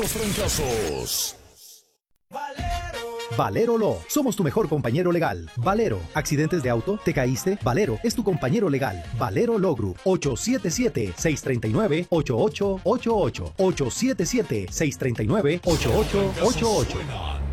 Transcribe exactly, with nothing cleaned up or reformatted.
los trancazos. Valero Law, somos tu mejor compañero legal. Valero, accidentes de auto, te caíste, Valero es tu compañero legal. Valero Law Group, ocho siete siete, seis tres nueve, ocho ocho ocho ocho, ocho siete siete, seis tres nueve, ocho ocho ocho ocho.